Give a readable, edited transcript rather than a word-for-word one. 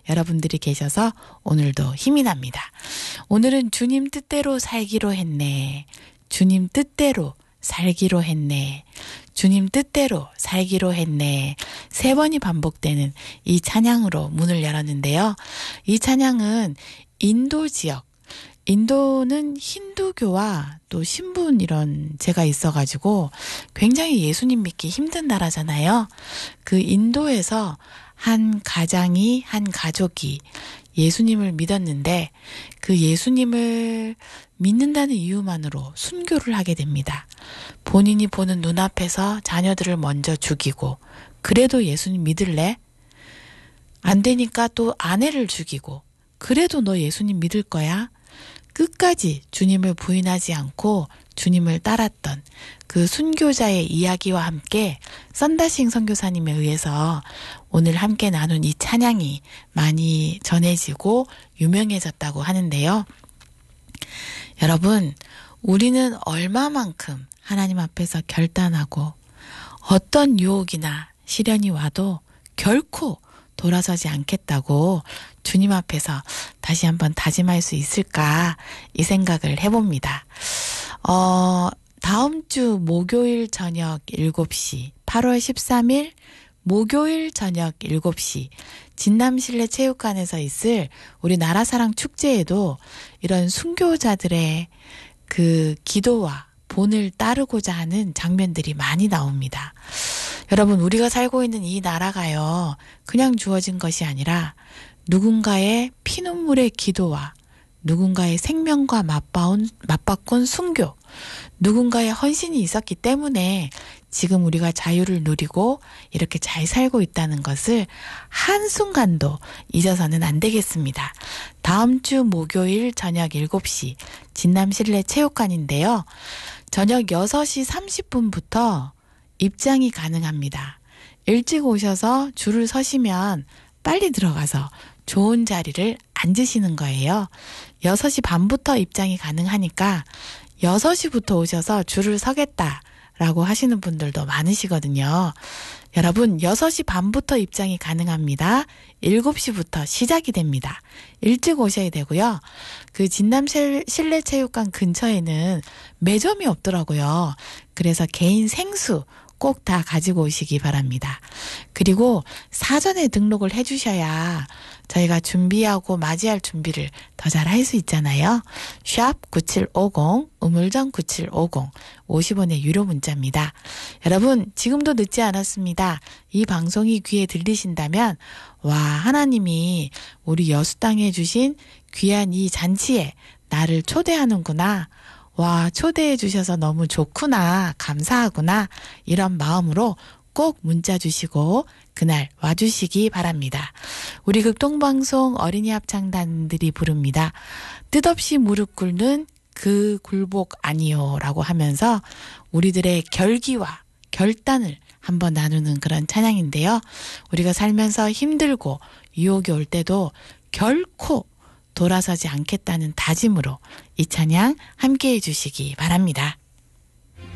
여러분들이 계셔서 오늘도 힘이 납니다. 오늘은 주님 뜻대로 살기로 했네. 주님 뜻대로 살기로 했네. 주님 뜻대로 살기로 했네. 3번이 반복되는 이 찬양으로 문을 열었는데요. 이 찬양은 인도 지역, 인도는 힌두교와 또 신분 이런 제가 있어가지고 굉장히 예수님 믿기 힘든 나라잖아요. 그 인도에서 한 가장이, 한 가족이 예수님을 믿었는데 그 예수님을 믿는다는 이유만으로 순교를 하게 됩니다. 본인이 보는 눈앞에서 자녀들을 먼저 죽이고 그래도 예수님 믿을래? 안 되니까 또 아내를 죽이고 그래도 너 예수님 믿을 거야? 끝까지 주님을 부인하지 않고 주님을 따랐던 그 순교자의 이야기와 함께 썬다싱 선교사님에 의해서 오늘 함께 나눈 이 찬양이 많이 전해지고 유명해졌다고 하는데요. 여러분, 우리는 얼마만큼 하나님 앞에서 결단하고 어떤 유혹이나 시련이 와도 결코 돌아서지 않겠다고 주님 앞에서 다시 한번 다짐할 수 있을까 이 생각을 해봅니다. 다음 주 목요일 저녁 7시 8월 13일 목요일 저녁 7시 진남실내체육관에서 있을 우리 나라사랑 축제에도 이런 순교자들의 그 기도와 본을 따르고자 하는 장면들이 많이 나옵니다. 여러분, 우리가 살고 있는 이 나라가요, 그냥 주어진 것이 아니라 누군가의 피눈물의 기도와 누군가의 생명과 맞바꾼 순교, 누군가의 헌신이 있었기 때문에 지금 우리가 자유를 누리고 이렇게 잘 살고 있다는 것을 한순간도 잊어서는 안 되겠습니다. 다음 주 목요일 저녁 7시 진남실내체육관인데요. 저녁 6시 30분부터 입장이 가능합니다. 일찍 오셔서 줄을 서시면 빨리 들어가서 좋은 자리를 앉으시는 거예요. 6시 반부터 입장이 가능하니까 6시부터 오셔서 줄을 서겠다라고 하시는 분들도 많으시거든요. 여러분, 6시 반부터 입장이 가능합니다. 7시부터 시작이 됩니다. 일찍 오셔야 되고요. 그 진남 실내체육관 근처에는 매점이 없더라고요. 그래서 개인 생수 꼭 다 가지고 오시기 바랍니다. 그리고 사전에 등록을 해주셔야 저희가 준비하고 맞이할 준비를 더 잘 할 수 있잖아요. 샵 9750 우물정 9750 50원의 유료 문자입니다. 여러분, 지금도 늦지 않았습니다. 이 방송이 귀에 들리신다면 와, 하나님이 우리 여수 땅에 주신 귀한 이 잔치에 나를 초대하는구나. 와, 초대해 주셔서 너무 좋구나, 감사하구나, 이런 마음으로 꼭 문자 주시고 그날 와주시기 바랍니다. 우리 극동방송 어린이 합창단들이 부릅니다. 뜻없이 무릎 꿇는 그 굴복 아니요 라고 하면서 우리들의 결기와 결단을 한번 나누는 그런 찬양인데요. 우리가 살면서 힘들고 유혹이 올 때도 결코 돌아서지 않겠다는 다짐으로 이 찬양 함께해 주시기 바랍니다.